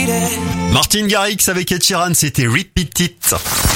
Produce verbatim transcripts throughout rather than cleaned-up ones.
Martin Garrix avec Ed Sheeran, c'était Repeat It.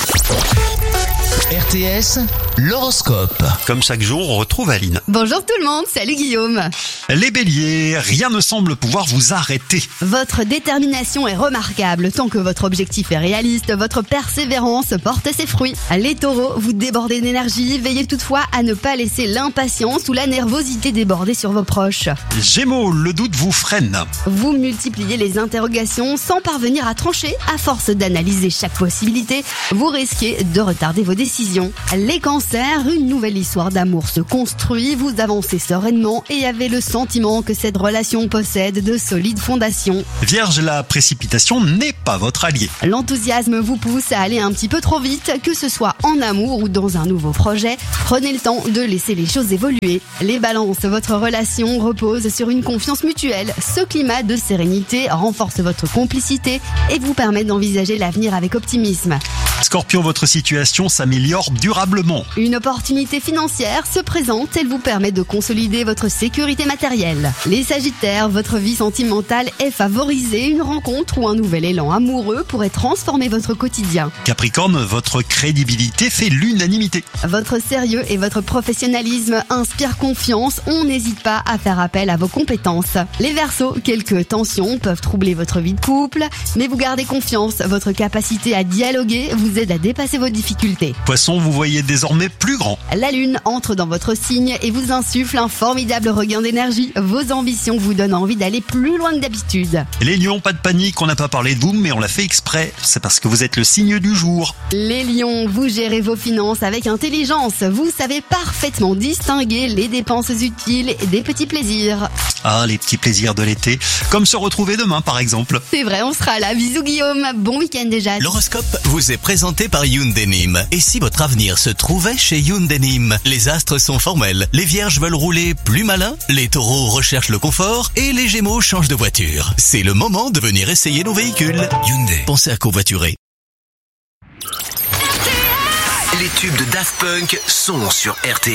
R T S, l'horoscope. Comme chaque jour, on retrouve Aline. Bonjour tout le monde, salut Guillaume. Les béliers, rien ne semble pouvoir vous arrêter. Votre détermination est remarquable. Tant que votre objectif est réaliste, votre persévérance porte ses fruits. Les taureaux, vous débordez d'énergie. Veillez toutefois à ne pas laisser l'impatience ou la nervosité déborder sur vos proches. Gémeaux, le doute vous freine. Vous multipliez les interrogations sans parvenir à trancher. À force d'analyser chaque possibilité, vous risquez de retarder vos décisions. Les cancers, une nouvelle histoire d'amour se construit, vous avancez sereinement et avez le sentiment que cette relation possède de solides fondations. Vierge, la précipitation n'est pas votre allié. L'enthousiasme vous pousse à aller un petit peu trop vite, que ce soit en amour ou dans un nouveau projet. Prenez le temps de laisser les choses évoluer. Les balances, votre relation repose sur une confiance mutuelle. Ce climat de sérénité renforce votre complicité et vous permet d'envisager l'avenir avec optimisme. Scorpion, votre situation s'améliore durablement. Une opportunité financière se présente, elle vous permet de consolider votre sécurité matérielle. Les Sagittaires, votre vie sentimentale est favorisée, une rencontre ou un nouvel élan amoureux pourrait transformer votre quotidien. Capricorne, votre crédibilité fait l'unanimité. Votre sérieux et votre professionnalisme inspirent confiance, on n'hésite pas à faire appel à vos compétences. Les Verseaux, quelques tensions peuvent troubler votre vie de couple, mais vous gardez confiance, votre capacité à dialoguer vous aide à dépasser vos difficultés. Poisson, vous voyez désormais plus grand. La lune entre dans votre signe et vous insuffle un formidable regain d'énergie. Vos ambitions vous donnent envie d'aller plus loin que d'habitude. Les lions, pas de panique, on n'a pas parlé de vous, mais on l'a fait exprès. C'est parce que vous êtes le signe du jour. Les lions, vous gérez vos finances avec intelligence. Vous savez parfaitement distinguer les dépenses utiles et des petits plaisirs. Ah, les petits plaisirs de l'été, comme se retrouver demain par exemple. C'est vrai, on sera là. Bisous Guillaume, bon week-end déjà. L'horoscope vous est présenté par Hyundai Nîmes. Et si votre avenir se trouvait chez Hyundai Nîmes? Les astres sont formels, les vierges veulent rouler plus malin, les taureaux recherchent le confort et les gémeaux changent de voiture. C'est le moment de venir essayer nos véhicules. Hyundai, pensez à covoiturer. Les tubes de Daft Punk sont sur R T S.